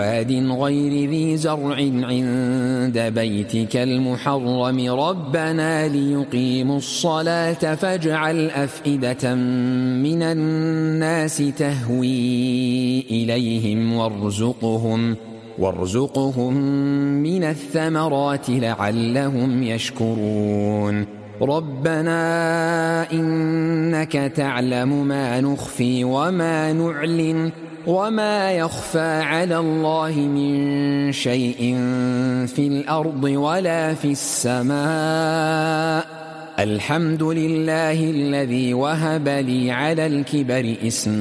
واد غير ذي زرع عند بيتك المحرم ربنا ليقيموا الصلاة فاجعل أفئدة من الناس تهوي إليهم وارزقهم من الثمرات لعلهم يشكرون ربنا إنك تعلم ما نخفي وما نعلن وما يخفى على الله من شيء في الأرض ولا في السماء الحمد لله الذي وهب لي على الكبر إسماعيل